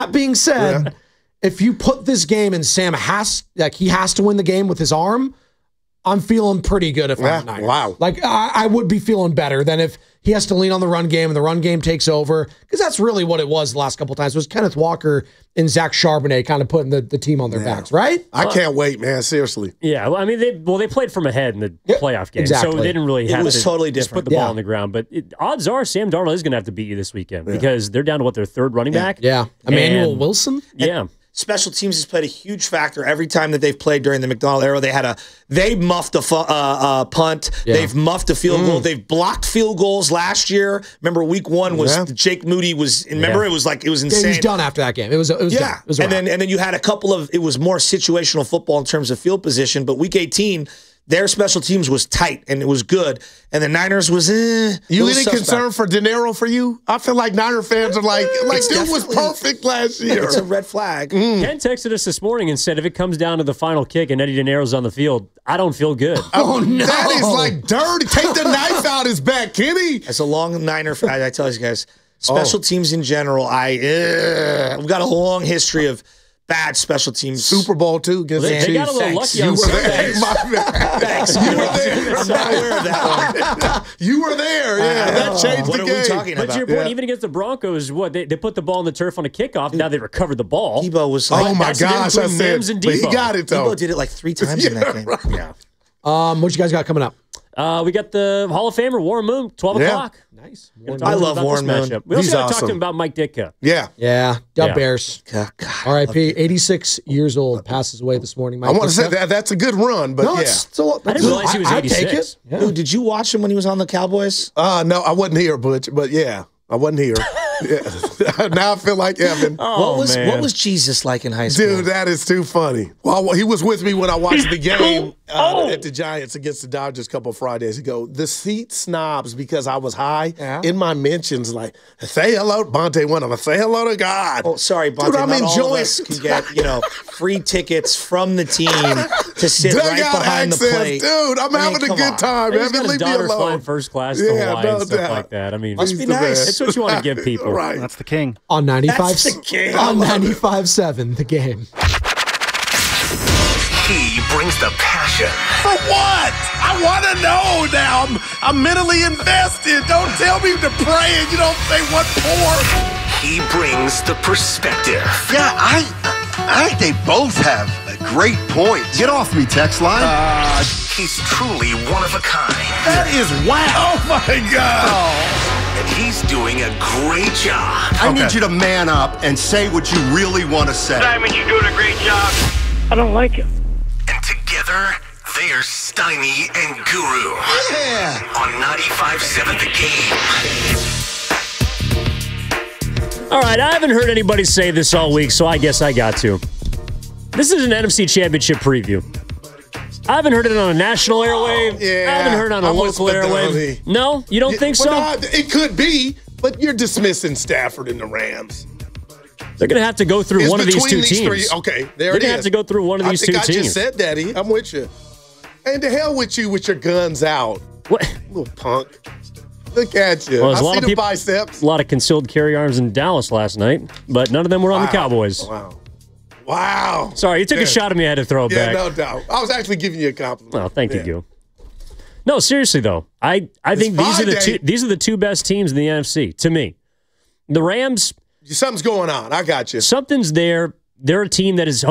That being said, if you put this game and Sam has to win the game with his arm, I'm feeling pretty good if I'm Niners. Wow. Like, I would be feeling better than if he has to lean on the run game and the run game takes over, because that's really what it was the last couple of times. It was Kenneth Walker and Zach Charbonnet kind of putting the team on their backs, right? I can't wait, man. Seriously. Yeah, well, I mean, they played from ahead in the playoff game, exactly. so they didn't really have to totally just put the ball on the ground. But odds are Sam Darnold is going to have to beat you this weekend because they're down to their third running back. Yeah, Emmanuel Wilson. Yeah. Special teams has played a huge factor every time that they've played during the McDonald era. They muffed a punt. Yeah. They've muffed a field goal. They've blocked field goals last year. Remember, week 1 was Jake Moody was. Remember, it was insane. Yeah, he was done after that game. It was done. It was and then you had a couple of. It was more situational football in terms of field position. But week 18. Their special teams was tight, and it was good. And the Niners was, You any concern for De Niro for you? I feel like Niner fans are like dude was perfect last year. It's a red flag. Ken texted us this morning and said if it comes down to the final kick and Eddie De Niro's on the field, I don't feel good. Oh, no. That is like dirty. Take the knife out his back, Kenny. As a long Niner fan, I tell you guys, special teams in general, we've got a long history of bad special teams. Super Bowl too. They got a little lucky on Sunday. Thanks. You were there. I'm not aware of that one. You were there. Yeah, that changed the game. What are we talking about? But to your point, even against the Broncos, they put the ball on the turf on a kickoff. Now they recovered the ball. Debo was like, oh my gosh, I said, but he got it though. Debo did it like 3 times in that game. Right. Yeah. What you guys got coming up? We got the Hall of Famer, Warren Moon, 12 o'clock. Nice. I love Warren Moon. We also got to talk to him about Mike Ditka. Yeah. Dub Bears. R.I.P. 86 years old, passes away this morning. I want to say that's a good run, but I didn't realize he was 86. I'd take it. Yeah. Dude, did you watch him when he was on the Cowboys? No, I wasn't here, Butch, but yeah, I wasn't here. Now I feel like Evan. What was Jesus like in high school? Dude, that is too funny. Well, he was with me when I watched the game at the Giants against the Dodgers a couple of Fridays ago. The seat snobs, because I was high, in my mentions, like, say hello, Bonte, one of them, say hello to God. Oh, sorry, Bonte. Dude, I'm not enjoying all of us can get, free tickets from the team to sit right behind the plate. Dude, I'm having a good time. He's got his Leave me daughter alone. flying first class to Hawaii and stuff like that. I mean, must be nice. It's what you want to give people. Right. That's the king. On 95, That's the king. On 95.7, the game. He brings the passion. For what? I want to know now. I'm mentally invested. Don't tell me to pray and you don't say what for. He brings the perspective. Yeah, I think they both have a great point. Get off me, text line. He's truly one of a kind. That is wow. Oh, my God. And he's doing a great job. I need you to man up and say what you really want to say. Simon, you're doing a great job. I don't like it. And together, they are Steiny and Guru. Yeah. On 95.7 The Game. All right, I haven't heard anybody say this all week, so I guess I got to. This is an NFC Championship preview. I haven't heard it on a national airwave. I haven't heard it on a local airwave. No? You don't think so? No, it could be, but you're dismissing Stafford and the Rams. They're going to have to go through one of these two teams. Okay, They're going to have to go through one of these two teams. I just said that, E. I'm with you. And to hell with you with your guns out. What? Little punk. Look at you. Well, I see the biceps. A lot of concealed carry arms in Dallas last night, but none of them were on the Cowboys. Wow. Sorry, you took a shot at me. I had to throw it back. Yeah, no doubt. I was actually giving you a compliment. Well, thank you. No, seriously though, I think these are the two best teams in the NFC to me. The Rams. Something's going on. I got you. Something's there. They're a team that is